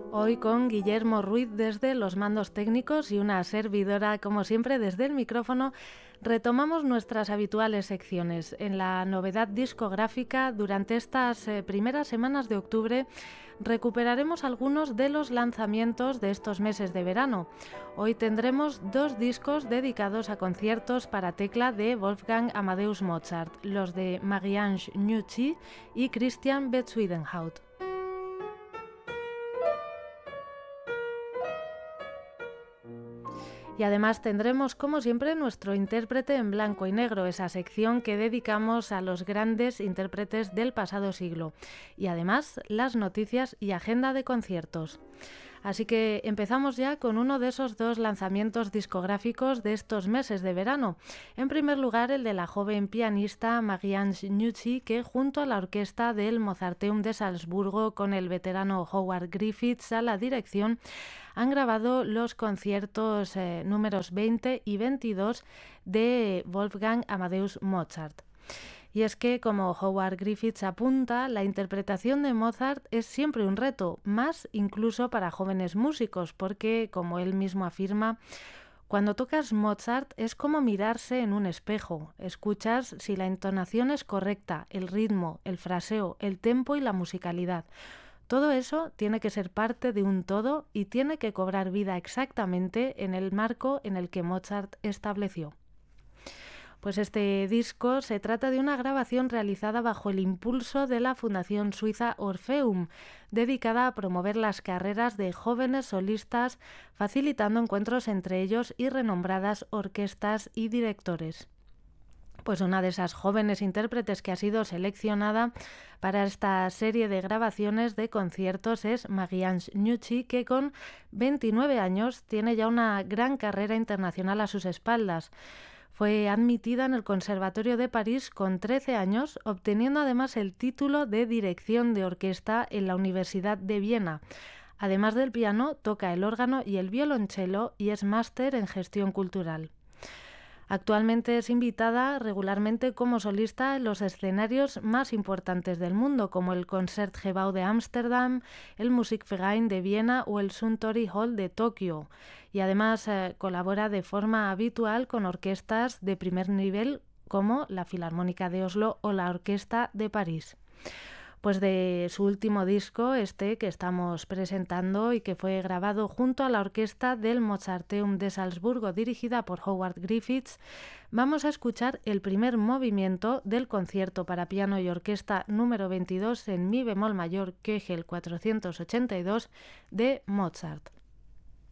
Hoy con Guillermo Ruiz desde los mandos técnicos y una servidora, como siempre, desde el micrófono, retomamos nuestras habituales secciones. En la novedad discográfica, durante estas primeras semanas de octubre, recuperaremos algunos de los lanzamientos de estos meses de verano. Hoy tendremos 2 discos dedicados a conciertos para tecla de Wolfgang Amadeus Mozart, los de Marie-Ange Nucci y Christian Bezuidenhout. Y además tendremos, como siempre, nuestro intérprete en blanco y negro, esa sección que dedicamos a los grandes intérpretes del pasado siglo. Y además, las noticias y agenda de conciertos. Así que empezamos ya con uno de esos 2 lanzamientos discográficos de estos meses de verano. En primer lugar, el de la joven pianista Marie-Ange Nucci, que junto a la orquesta del Mozarteum de Salzburgo, con el veterano Howard Griffiths a la dirección, han grabado los conciertos números 20 y 22 de Wolfgang Amadeus Mozart. Y es que, como Howard Griffiths apunta, la interpretación de Mozart es siempre un reto, más incluso para jóvenes músicos, porque, como él mismo afirma, cuando tocas Mozart es como mirarse en un espejo. Escuchas si la entonación es correcta, el ritmo, el fraseo, el tempo y la musicalidad. Todo eso tiene que ser parte de un todo y tiene que cobrar vida exactamente en el marco en el que Mozart estableció. Pues este disco se trata de una grabación realizada bajo el impulso de la Fundación Suiza Orpheum, dedicada a promover las carreras de jóvenes solistas, facilitando encuentros entre ellos y renombradas orquestas y directores. Pues una de esas jóvenes intérpretes que ha sido seleccionada para esta serie de grabaciones de conciertos es Marie-Ange Nucci, que con 29 años tiene ya una gran carrera internacional a sus espaldas. Fue admitida en el Conservatorio de París con 13 años, obteniendo además el título de dirección de orquesta en la Universidad de Viena. Además del piano, toca el órgano y el violonchelo y es máster en gestión cultural. Actualmente es invitada regularmente como solista en los escenarios más importantes del mundo, como el Concertgebouw de Ámsterdam, el Musikverein de Viena o el Suntory Hall de Tokio. Y además colabora de forma habitual con orquestas de primer nivel como la Filarmónica de Oslo o la Orquesta de París. Pues de su último disco, que estamos presentando y que fue grabado junto a la orquesta del Mozarteum de Salzburgo, dirigida por Howard Griffiths, vamos a escuchar el primer movimiento del concierto para piano y orquesta número 22 en mi bemol mayor Köchel 482 de Mozart.